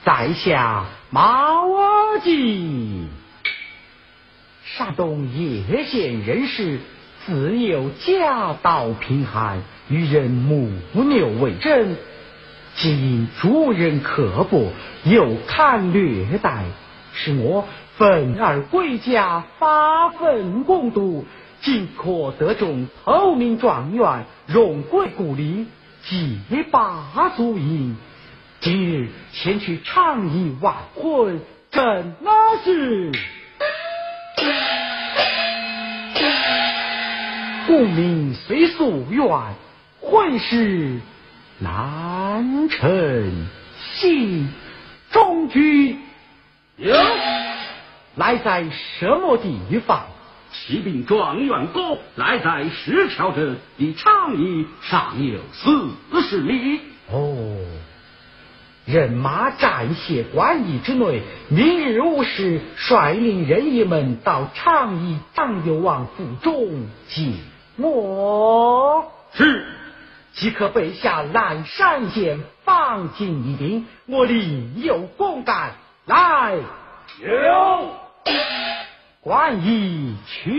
在下毛阿吉，山东叶县人士，自幼家道贫寒，与人母牛为生，皆因诸人刻薄，又堪略待，使我愤而归家，发愤攻读，竟可得中头名状元，荣归故里，结霸足印。今日前去倡议完婚，真那是功名虽夙愿，婚事难成。信中举有来在什么地方？ 启禀状元公，来在石桥镇，离昌邑尚有40里。 哦，人马暂歇关隘之内，明日午时率领人役们到昌邑张幽王府中接我。 是， 即可备下蓝山县，放进一兵，我另有公干。来， 有关隘去。